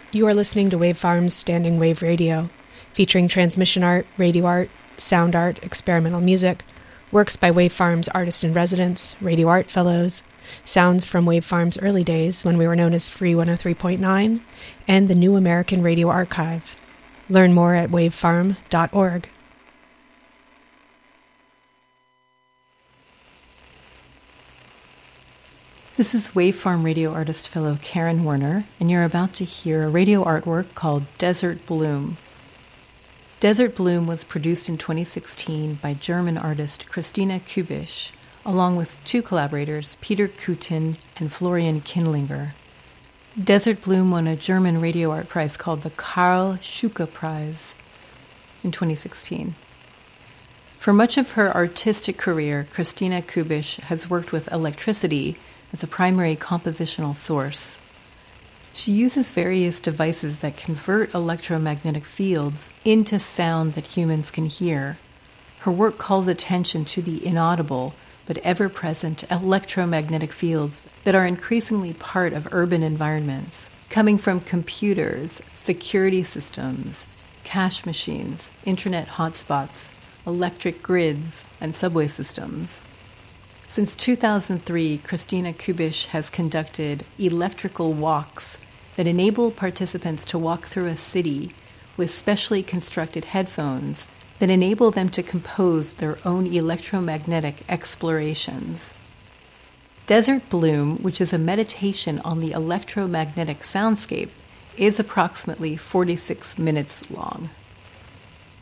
You are listening to Wavefarm's Standing Wave Radio, featuring transmission art, radio art, sound art, experimental music, works by Wavefarm's artist-in-residence, radio art fellows, sounds from Wavefarm's early days when we were known as Free 103.9, and the New American Radio Archive. Learn more at wavefarm.org. This is Wavefarm radio artist fellow Karen Werner, and you're about to hear a radio artwork called Desert Bloom. Desert Bloom was produced in 2016 by German artist Christina Kubisch, along with two collaborators, Peter Kutin and Florian Kindlinger. Desert Bloom won a German radio art prize called the Karl Schuke Prize in 2016. For much of her artistic career, Christina Kubisch has worked with electricity as a primary compositional source. She uses various devices that convert electromagnetic fields into sound that humans can hear. Her work calls attention to the inaudible but ever-present electromagnetic fields that are increasingly part of urban environments, coming from computers, security systems, cash machines, internet hotspots, electric grids, and subway systems. Since 2003, Christina Kubisch has conducted electrical walks that enable participants to walk through a city with specially constructed headphones that enable them to compose their own electromagnetic explorations. Desert Bloom, which is a meditation on the electromagnetic soundscape, is approximately 46 minutes long.